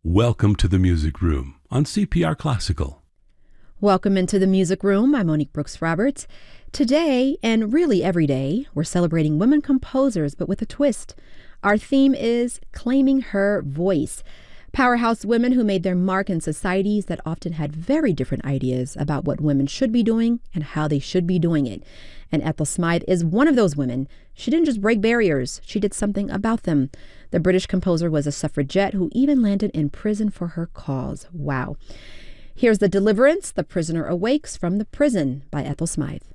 Welcome to the Music Room on CPR Classical. Welcome into the Music Room. I'm Monique Brooks Roberts. Today, and really every day, we're celebrating women composers, but with a twist. Our theme is Claiming Her Voice. Powerhouse women who made their mark in societies that often had very different ideas about what women should be doing and how they should be doing it. And Ethel Smythe is one of those women. She didn't just break barriers, she did something about them. The British composer was a suffragette who even landed in prison for her cause. Wow. Here's The Deliverance, The Prisoner Awakes from the Prison by Ethel Smythe.